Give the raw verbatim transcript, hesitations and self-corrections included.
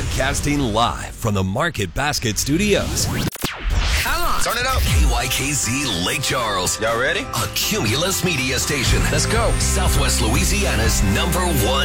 Broadcasting live from the Market Basket Studios. Come on. Turn it up. K Y K Z Lake Charles. Y'all ready? A Cumulus media station. Let's go. Southwest Louisiana's number one